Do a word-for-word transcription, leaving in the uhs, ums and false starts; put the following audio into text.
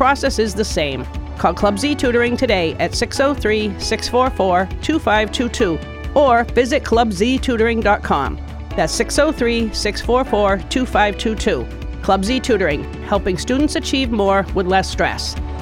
process is the same. Call Club Z Tutoring today at six oh three, six four four, two five two two or visit club z tutoring dot com. That's six oh three, six four four, two five two two. Club Z Tutoring, helping students achieve more with less stress.